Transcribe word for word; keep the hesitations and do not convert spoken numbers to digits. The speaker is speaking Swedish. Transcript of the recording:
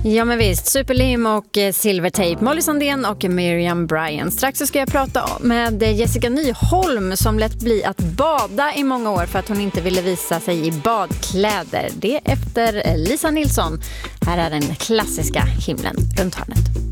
Ja men visst, Superlim och eh, Silvertape, Molly Sandén och Miriam Bryant. Strax så ska jag prata med Jessica Nyholm som lät bli att bada i många år för att hon inte ville visa sig i badkläder. Det efter Lisa Nilsson. Här är den klassiska Himlen runt hörnet.